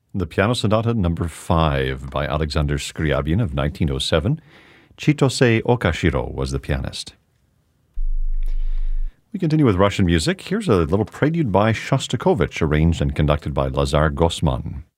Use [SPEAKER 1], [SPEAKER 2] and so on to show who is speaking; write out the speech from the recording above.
[SPEAKER 1] The Piano Sonata Number 5 by Alexander Scriabin of 1907. Chitose Okashiro was the pianist. We continue with Russian music. Here's a little prelude by Shostakovich, arranged and conducted by Lazar Gosman.